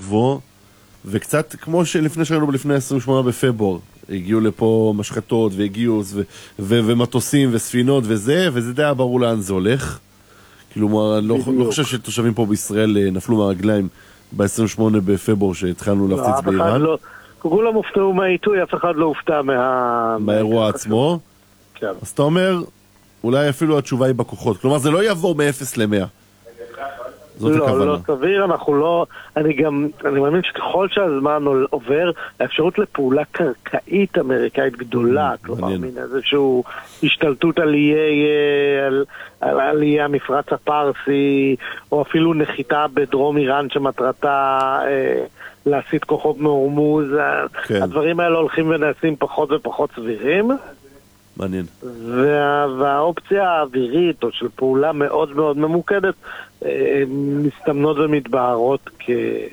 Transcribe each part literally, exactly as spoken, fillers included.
גבוה, וקצת כמו שלפני שראינו לפני עשרים ושמונה בפברואר, הגיעו לפה משחטות וגיוס ו- ו- ומטוסים וספינות וזה, וזה די ברור לאן זה הולך. כאילו, אני לא, לא חושב שתושבים פה בישראל נפלו מהרגליים ב-עשרים ושמונה בפברואר שהתחלנו להפציץ באיראן. לא, כולם הופתעו מהעיתוי, אף אחד לא הופתע מה... מהאירוע עצמו. כן. אז אתה אומר, אולי אפילו התשובה היא בכוחות. כלומר, זה לא יעבור מ-אפס ל-מאה. זאת לא, הכוונה. לא סביר, אנחנו לא... אני גם, אני מאמין שככל שהזמן עובר, האפשרות לפעולה קרקעית אמריקאית גדולה, כלומר, מין איזשהו השתלטות על איי, על, על, על איי המפרץ הפרסי, או אפילו נחיתה בדרום איראן שמטרתה אה, להסיט כוחות מהורמוז, כן. הדברים האלה הולכים ונעשים פחות ופחות סבירים. מעניין. וה, והאופציה האווירית, או של פעולה מאוד מאוד ממוקדת, מסתמנות ומתבהרות כ...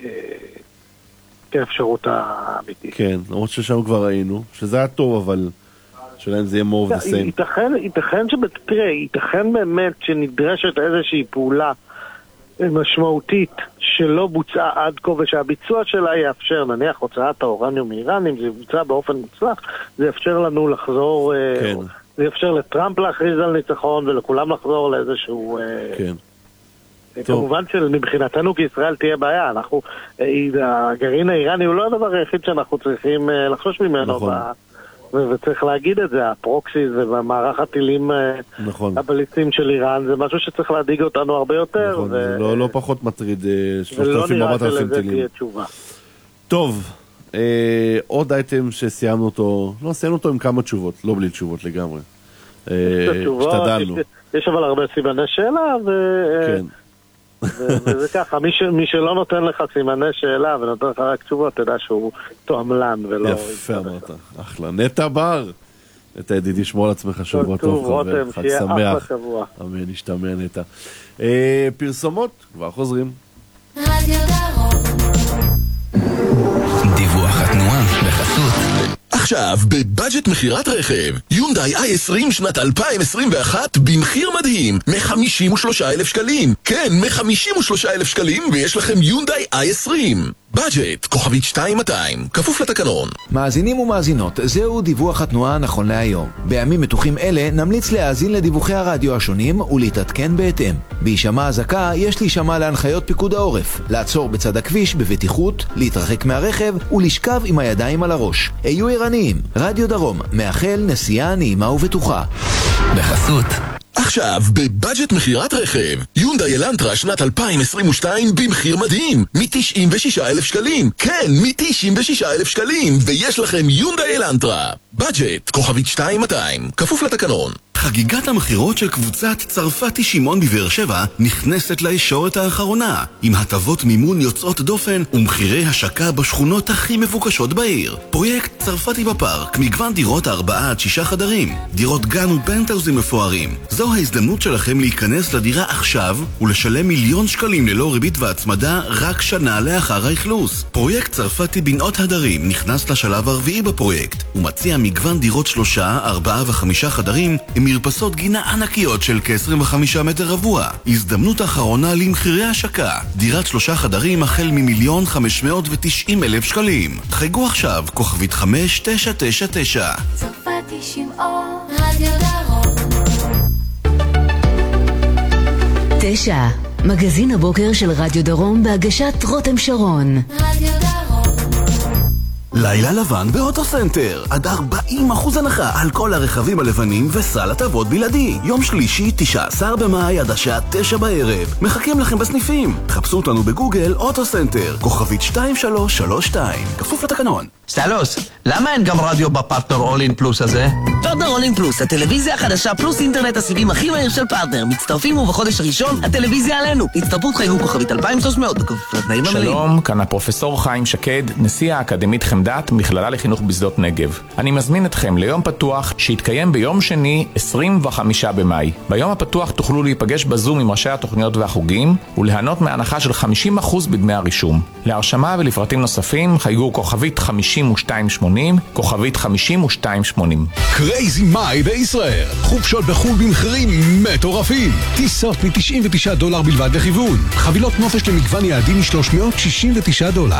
כאפשרות האמיתית. כן, למרות ששם כבר ראינו, שזה היה טוב, אבל שאלה זה יהיה more of the same. ייתכן, ייתכן שבתראה, ייתכן באמת שנדרשת איזושהי פעולה משמעותית שלא בוצעה עד כה, ושהביצוע שלה יאפשר, נניח הוצאת האורניום מאיראן, אם זה יבוצע באופן מוצלח, זה יאפשר לנו לחזור, כן. זה יאפשר לטראמפ להכריז על ניצחון, ולכולם לחזור לאיזשהו... כן. כמובן שמבחינתנו כישראל תהיה בעיה, אנחנו, הגרעין האיראני הוא לא הדבר היחיד שאנחנו צריכים לחשוש ממנו, נכון. וצריך להגיד את זה, הפרוקסיס ומערך הטילים הבליסטיים של איראן, זה משהו שצריך להדאיג אותנו הרבה יותר. נכון, זה לא פחות מטריד, ולא נראה שלזה תהיה תשובה. טוב, עוד אייטם שסיימנו אותו, לא, סיימנו אותו עם כמה תשובות, לא בלי תשובות לגמרי. השתדלנו. יש אבל הרבה סימני שאלה, ו... כן. וזה ככה, מי, ש, מי שלא נותן לך סימני שאלה ונותן לך רק תשובות, תדע שהוא תועמלן ולא... יפה אמרת, אחלה. נטע בר, נטע ידידי, שמור על עצמך שבוע טוב, חבר, חג שמח. אמן, נשתמע נטע. אה, פרסומות, כבר חוזרים. דיווח התנועה בחסות. עכשיו, בבאג'ט מחירת רכב, יונדאי איי עשרים שנת אלפיים עשרים ואחת במחיר מדהים, מ-חמישים ושלושה אלף שקלים. כן, מ-חמישים ושלושה אלף שקלים, ויש לכם יונדאי איי עשרים. באג'ט, כוכבית שתיים מאתיים, כפוף לתקנון. מאזינים ומאזינות, זהו דיווח התנועה נכון להיום. בימים מתוחים אלה נמליץ להאזין לדיווחי הרדיו השונים ולהתעדכן בהתאם. בהישמע הזקה יש להישמע להנחיות פיקוד העורף, לעצור בצד הכביש בבטיחות, להתרחק מהרכב ולשכב עם הידיים על הראש. היו ערניים, רדיו דרום, מאחל נסיעה נעימה ובטוחה. בחסות. עכשיו, בבאג'ט מחירת רכב, יונדאי אלנטרה שנת אלפיים עשרים ושתיים במחיר מדהים, מ-תשעים ושישה אלף שקלים. כן, מ-תשעים ושישה אלף שקלים, ויש לכם יונדאי אלנטרה. באג'ט, כוכבית שתיים מאתיים, כפוף לתקנון. חגיגת המחירות של קבוצת צרפתי שמעון בבאר שבע נכנסת לישורת האחרונה, עם הטבות מימון יוצאות דופן ומחירי השקה בשכונות הכי מבוקשות בעיר. פרויקט צרפתי בפארק, מגוון דירות ארבעה עד שישה חדרים, דירות גן ופנטהאוזים מפוארים. זו ההזדמנות שלכם להיכנס לדירה עכשיו ולשלם מיליון שקלים ללא ריבית והצמדה רק שנה לאחר האכלוס. פרויקט צרפתי בנאות הדרים נכנס לשלב הרביעי בפרויקט ומציע מגוון דירות שלושה, ארבעה וחמישה חדרים עם מרפסות גינה ענקיות של כ-עשרים וחמישה מטר רבוע. הזדמנות אחרונה למחירי השקה. דירת שלושה חדרים החל ממיליון חמש מאות ותשעים אלף שקלים. חייגו עכשיו, כוכבית חמש תשע תשע תשע. צרפתי שמעון, רדיו דרום. תשע, מגזין הבוקר של רדיו דרום בהגשת רותם שרון. רדיו דרום. לילה לבן באוטוסנטר, עד ארבעים אחוז הנחה על כל הרכבים הלבנים וסל הטבות בלעדי. יום שלישי, תשעה עשר במאי עד השעה תשע בערב. מחכים לכם בסניפים. חפשו אותנו בגוגל אוטוסנטר, כוכבית שתיים שלוש שלוש שתיים, כפוף לתקנון. סטלוס, למה אין גם רדיו בפרטנר אול-אין פלוס הזה? פרטנר אול-אין פלוס, הטלוויזיה החדשה פלוס אינטרנט הסיבים הכי מהיר של פרטנר. מצטרפים ובחודש הראשון, הטלוויזיה עלינו. הצטרפות חייגו כוכבית אלפיים ושלוש מאות, בכפוף לתנאים המלאים. שלום, כאן הפרופסור חיים שקד, נשיא האקדמית חמדת, מכללה לחינוך בשדות נגב. אני מזמין אתכם ליום פתוח שיתקיים ביום שני, עשרים וחמישה במאי. ביום הפתוח תוכלו להיפגש בזום עם ראשי התוכניות והחוגים, וליהנות מהנחה של חמישים אחוז בדמי הרישום. להרשמה ולפרטים נוספים, חייגו כוכבית חמישים ושתיים שמונים, כוכבית חמישים ושתיים שמונים. קרייזי מאי בישראל. חופשות בחול במחירים מטורפים. טיסות מ-תשעים ותשעה דולר בלבד לכיוון. חבילות נופש למגוון יעדים מ-שלוש מאות שישים ותשעה דולר.